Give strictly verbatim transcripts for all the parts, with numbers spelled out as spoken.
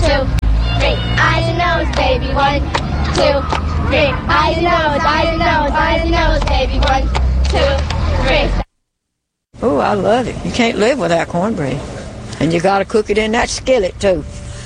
two, three. Eyes and nose, baby. One, two, three. Eyes and nose, eyes and nose, eyes and nose, baby. One, two, three. Oh, I love it. You can't live without cornbread. And you got to cook it in that skillet, too.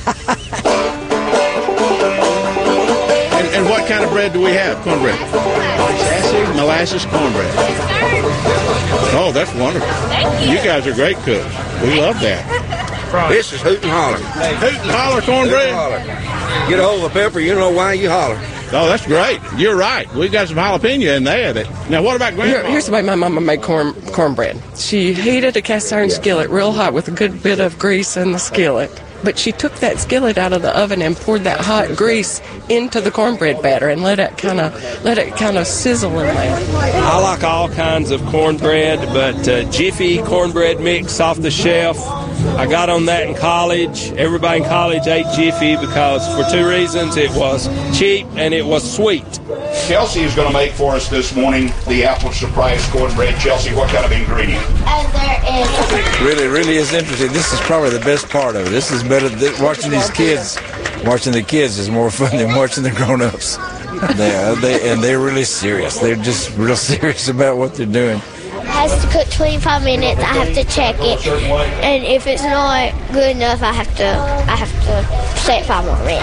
and, and what kind of bread do we have? Cornbread? Molasses. Molasses cornbread. Oh, that's wonderful. Thank you. You guys are great cooks. We love that. This is Hoot and Holler. Hoot and Holler cornbread? Hoot and holler. Get a hold of the pepper, you know why you holler. Oh, that's great. You're right. We got some jalapeno in there. That, now, what about Grandma? Here, here's the way my mama made corn cornbread. She heated a cast iron skillet real hot with a good bit of grease in the skillet. But she took that skillet out of the oven and poured that hot grease into the cornbread batter and let it kind of let it kind of sizzle in there. I like all kinds of cornbread, but uh, Jiffy cornbread mix off the shelf. I got on that in college. Everybody in college ate Jiffy because for two reasons. It was cheap and it was sweet. Chelsea is going to make for us this morning the apple surprise cornbread. Chelsea, what kind of ingredient? And there is. Really, really is interesting. This is probably the best part of it. This is better than watching these kids. Watching the kids is more fun than watching the grown-ups. They are, they, and they're really serious. They're just real serious about what they're doing. It has to cook twenty-five minutes. I have to check it, and if it's not good enough, I have to I have to set five more minutes.